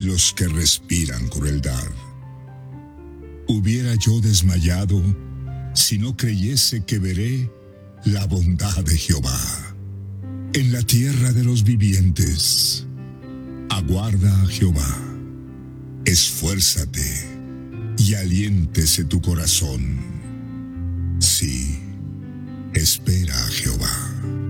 los que respiran crueldad. Hubiera yo desmayado si no creyese que veré la bondad de Jehová en la tierra de los vivientes. Aguarda a Jehová, esfuérzate y aliéntese tu corazón. Sí, espera a Jehová.